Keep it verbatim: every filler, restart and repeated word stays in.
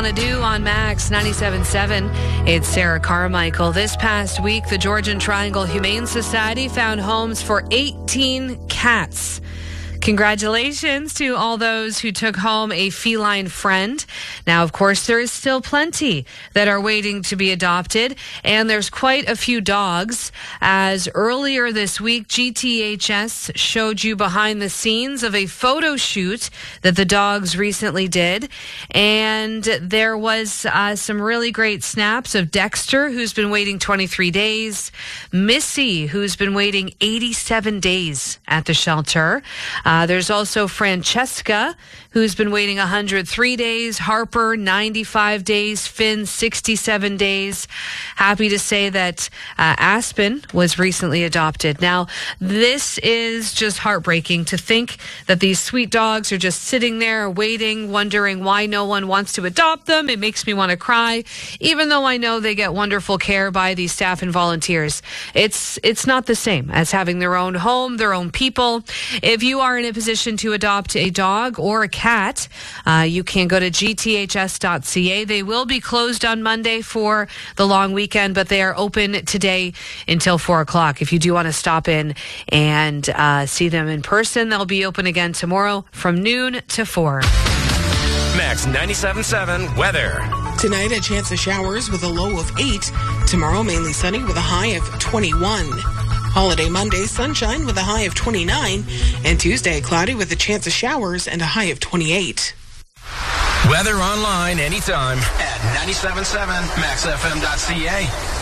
Want to Do on Max ninety-seven point seven. It's Sarah Carmichael. This past week, the Georgian Triangle Humane Society found homes for eighteen cats. Congratulations to all those who took home a feline friend. Now, of course, there is still plenty that are waiting to be adopted, and there's quite a few dogs. As earlier this week, G T H S showed you behind the scenes of a photo shoot that the dogs recently did, and there was uh, some really great snaps of Dexter, who's been waiting twenty-three days, Missy, who's been waiting eighty-seven days at the shelter. Uh, there's also Francesca, who's been waiting one hundred three days, Harper, ninety-five days, Finn, sixty-seven days. Happy to say that uh, Aspen was recently adopted. Now, this is just heartbreaking to think that these sweet dogs are just sitting there waiting, wondering why no one wants to adopt them. It makes me want to cry, even though I know they get wonderful care by these staff and volunteers. It's, it's not the same as having their own home, their own people. If you are in a position to adopt a dog or a cat, uh, you can go to G T H S dot C A. They will be closed on Monday for the long weekend, but they are open today until four o'clock. If you do want to stop in and uh, see them in person, they'll be open again tomorrow from noon to four. Max ninety-seven point seven weather. Tonight, a chance of showers with a low of eight. Tomorrow, mainly sunny with a high of twenty-one. Holiday Monday, sunshine with a high of twenty-nine. And Tuesday, cloudy with a chance of showers and a high of twenty-eight. Weather online anytime at ninety-seven point seven max f m dot c a.